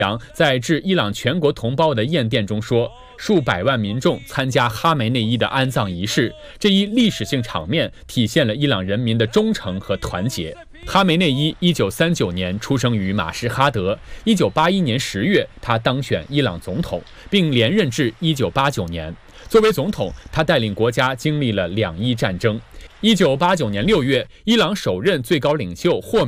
在致伊朗全国同胞的唁电中说，数百万民众参加哈梅内伊的安葬仪式，这一历史性场面体现了伊朗人民的忠诚和团结。哈梅内伊1939年出生于马什哈德，1981年10月他当选伊朗总统，并连任至1989年。作为总统，他带领国家经历了2伊战争。1989年6月，伊朗首任最高领袖霍